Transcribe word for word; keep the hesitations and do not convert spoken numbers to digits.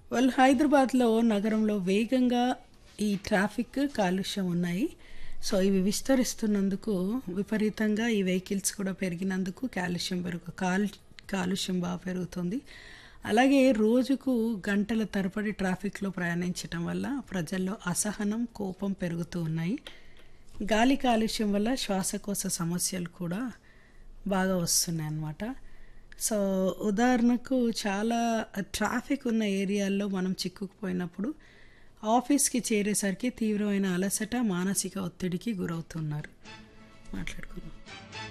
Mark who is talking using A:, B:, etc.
A: Well హైదరాబాద్‌లో నగరంలో వేగంగా ఈ ట్రాఫిక్, కాలుష్యం ఉన్నాయి. సో, ఇవి విస్తరిస్తున్నందుకు విపరీతంగా ఈ వెహికల్స్ కూడా పెరిగినందుకు కాలుష్యం పెరుగు కాల్ కాలుష్యం బాగా పెరుగుతుంది. అలాగే రోజుకు గంటల తరబడి ట్రాఫిక్‌లో ప్రయాణించటం వల్ల ప్రజల్లో అసహనం, కోపం పెరుగుతూ ఉన్నాయి. గాలి కాలుష్యం వల్ల శ్వాసకోశ సమస్యలు కూడా బాగా వస్తున్నాయన్నమాట. సో, ఉదాహరణకు చాలా ట్రాఫిక్ ఉన్న ఏరియాల్లో మనం చిక్కుకుపోయినప్పుడు ఆఫీస్‌కి చేరేసరికి తీవ్రమైన అలసట, మానసిక ఒత్తిడికి గురవుతున్నారు. మాట్లాడుకుందాం.